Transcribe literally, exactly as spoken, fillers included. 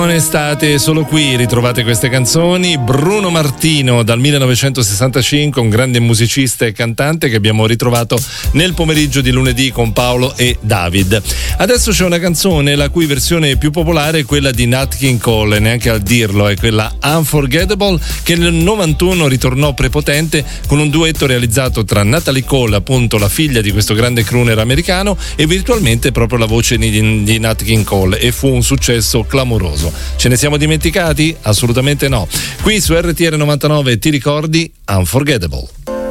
non estate solo qui, ritrovate queste canzoni. Bruno Martino dal millenovecentosessantacinque, un grande musicista e cantante che abbiamo ritrovato nel pomeriggio di lunedì con Paolo e David. Adesso c'è una canzone la cui versione più popolare è quella di Nat King Cole, e neanche a dirlo, è quella Unforgettable, che nel novantuno ritornò prepotente con un duetto realizzato tra Natalie Cole, appunto la figlia di questo grande crooner americano, e virtualmente proprio la voce di, di Nat King Cole, e fu un successo clamoroso. Ce ne siamo dimenticati? Assolutamente no. Qui su R T L novantanove ti ricordi Unforgettable.